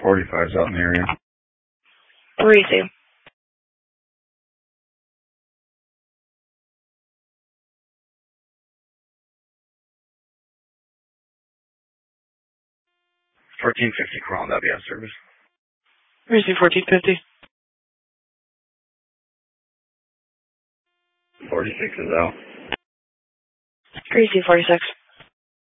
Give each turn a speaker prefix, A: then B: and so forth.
A: 45's out in the area.
B: Receive.
A: $14.50 Corolla, that'll be out of service.
B: Receive $14.50.
A: 46 is out.
B: Receive 46.